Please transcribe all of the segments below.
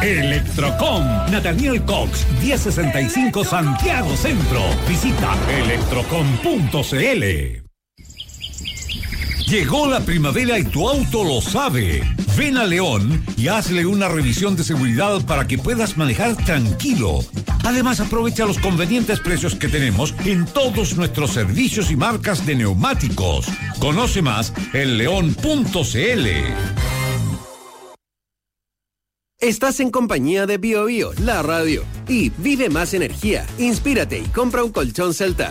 Electrocom, Nathaniel Cox, 1065 Santiago Centro. Visita electrocom.cl. Llegó la primavera y tu auto lo sabe. Ven a León y hazle una revisión de seguridad para que puedas manejar tranquilo. Además, aprovecha los convenientes precios que tenemos en todos nuestros servicios y marcas de neumáticos. Conoce más en león.cl. Estás en compañía de BioBio, la radio. Y vive más energía. Inspírate y compra un colchón Celta.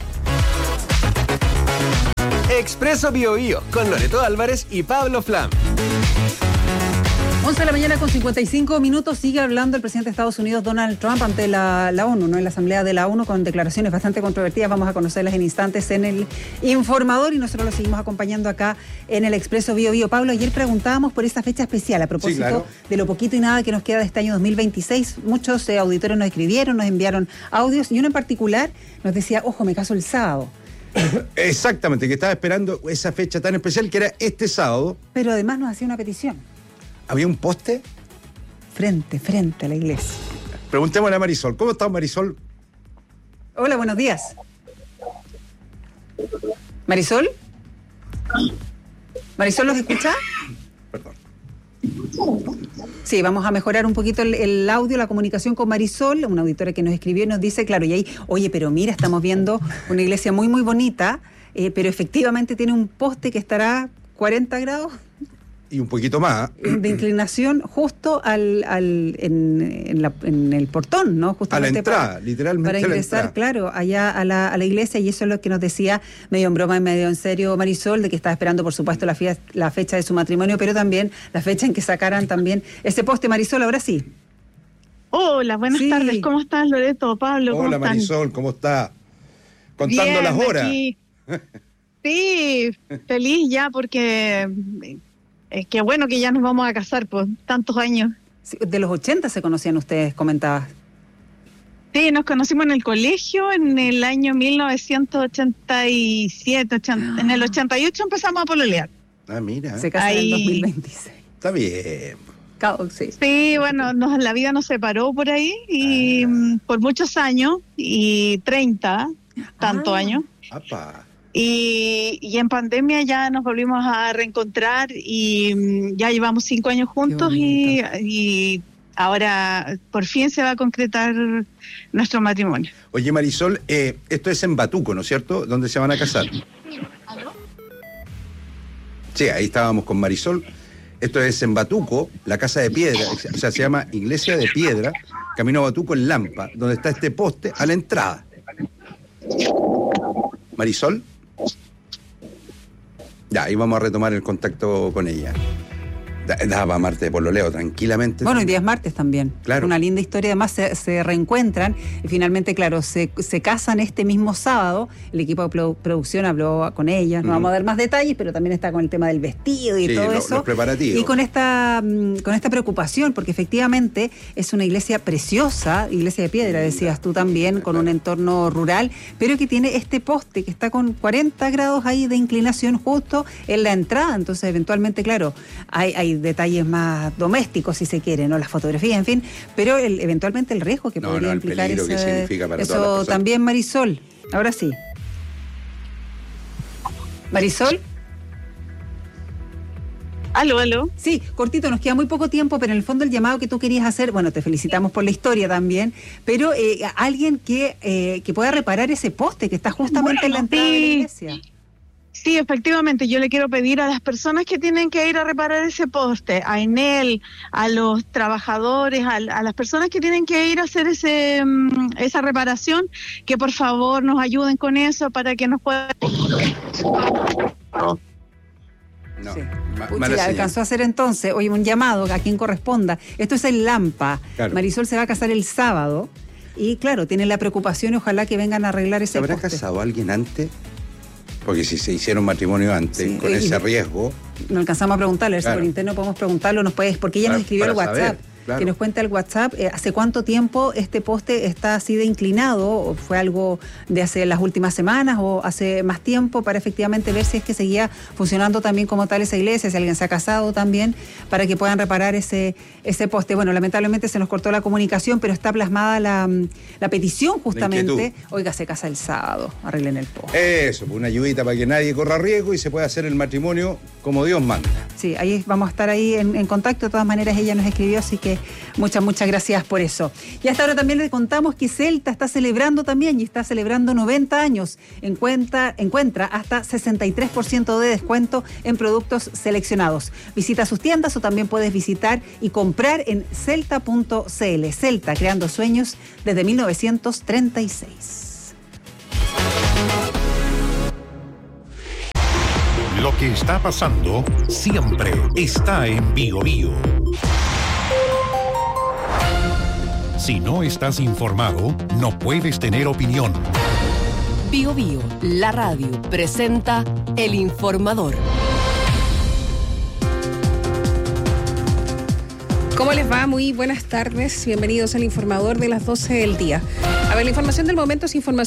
Expreso BioBio, con Loreto Álvarez y Pablo Flam. 11 de la mañana con 55 minutos. Sigue hablando el presidente de Estados Unidos, Donald Trump, ante la ONU, ¿no? En la Asamblea de la ONU, con declaraciones bastante controvertidas. Vamos a conocerlas en instantes en el Informador y nosotros lo seguimos acompañando acá en el Expreso BioBio. Pablo, ayer preguntábamos por esta fecha especial a propósito de lo poquito y nada que nos queda de este año 2026. Muchos auditores nos escribieron, nos enviaron audios y uno en particular nos decía, ojo, me caso el sábado. Exactamente, que estaba esperando esa fecha tan especial que era este sábado. Pero además nos hacía una petición. ¿Había un poste? Frente a la iglesia. Preguntémosle a Marisol. ¿Cómo está Marisol? Hola, buenos días. ¿Marisol? ¿Marisol nos escucha? Perdón. Sí, vamos a mejorar un poquito el audio, la comunicación con Marisol, una auditora que nos escribió y nos dice, claro, y ahí, oye, pero mira, estamos viendo una iglesia muy, muy bonita, pero efectivamente tiene un poste que estará 40 grados. Y un poquito más. De inclinación justo en el portón, ¿no? Justamente a la entrada, literalmente. Para ingresar, claro, allá a la iglesia, y eso es lo que nos decía, medio en broma y medio en serio, Marisol, de que estaba esperando, por supuesto, la fecha de su matrimonio, pero también la fecha en que sacaran también ese poste. Marisol, ahora sí. Hola, buenas tardes. ¿Cómo estás, Loreto, Pablo? Hola, Marisol, ¿cómo está? Contando bien, las horas. Aquí. Sí, feliz ya porque... qué bueno que ya nos vamos a casar por tantos años. Sí, de los 80 se conocían ustedes, comentabas. Sí, nos conocimos en el colegio en el año 1987, en el 88 empezamos a pololear. Ah, mira. Se casan en 2026. Está bien. Sí, bueno, la vida nos separó por ahí y por muchos años, y 30, tantos años. Apa. Y en pandemia ya nos volvimos a reencontrar y ya llevamos 5 años juntos y ahora por fin se va a concretar nuestro matrimonio. Oye, Marisol, esto es en Batuco, ¿no es cierto? ¿Dónde se van a casar? Sí, ahí estábamos con Marisol. Esto es en Batuco, la Casa de Piedra, o sea, se llama Iglesia de Piedra, camino a Batuco en Lampa, donde está este poste a la entrada. Marisol. Ya, ahí vamos a retomar el contacto con ella. Daba martes de pololeo, tranquilamente. Bueno, y días martes también. Claro. Una linda historia. Además, se reencuentran y finalmente, claro, se casan este mismo sábado. El equipo de producción habló con ella. No vamos a dar más detalles, pero también está con el tema del vestido y todo eso. Los preparativos. Y con esta preocupación, porque efectivamente es una iglesia preciosa, iglesia de piedra, decías tú también, con un entorno rural, pero que tiene este poste que está con 40 grados ahí de inclinación justo en la entrada. Entonces, eventualmente, claro, hay detalles más domésticos, si se quiere, ¿no? Las fotografías, en fin, pero eventualmente el riesgo que podría implicar eso también, Marisol. Ahora sí. Marisol. Aló. Sí, cortito, nos queda muy poco tiempo, pero en el fondo el llamado que tú querías hacer, bueno, te felicitamos por la historia también, pero alguien que pueda reparar ese poste que está justamente en la entrada de la iglesia. Sí, efectivamente, yo le quiero pedir a las personas que tienen que ir a reparar ese poste, a Enel, a los trabajadores, a las personas que tienen que ir a hacer esa reparación, que por favor nos ayuden con eso para que nos puedan... No, sí. Alcanzó a hacer entonces, oye, un llamado a quien corresponda. Esto es en Lampa. Claro. Marisol se va a casar el sábado y claro, tiene la preocupación y ojalá que vengan a arreglar ese poste. ¿Habrá casado alguien antes? Porque si se hicieron matrimonio antes, con ese riesgo... No alcanzamos a preguntarle, claro. Por interno podemos preguntarlo, porque ella nos escribió el WhatsApp. Claro. Que nos cuente al WhatsApp hace cuánto tiempo este poste está así de inclinado, o fue algo de hace las últimas semanas o hace más tiempo, para efectivamente ver si es que seguía funcionando también como tal esa iglesia, si alguien se ha casado también, para que puedan reparar ese poste. Bueno, lamentablemente se nos cortó la comunicación, pero está plasmada la petición justamente. Oiga, se casa el sábado, arreglen el poste. Eso, una ayudita para que nadie corra riesgo y se pueda hacer el matrimonio como Dios manda. Sí, ahí vamos a estar ahí en contacto. De todas maneras, ella nos escribió, así que muchas gracias por eso. Y hasta ahora también le contamos que Celta está celebrando también, y está celebrando 90 años. Encuentra hasta 63% de descuento en productos seleccionados. Visita sus tiendas o también puedes visitar y comprar en celta.cl. Celta, creando sueños desde 1936. Lo que está pasando siempre está en BioBio. Si no estás informado, no puedes tener opinión. BioBio, la radio, presenta El Informador. ¿Cómo les va? Muy buenas tardes. Bienvenidos al Informador de las 12 del día. A ver, la información del momento es información